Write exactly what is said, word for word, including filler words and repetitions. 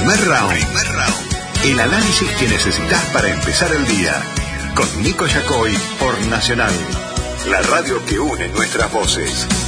Primer round. Primer round. El análisis que necesitas para empezar el día. Con Nico Yacoy por Nacional. La radio que une nuestras voces.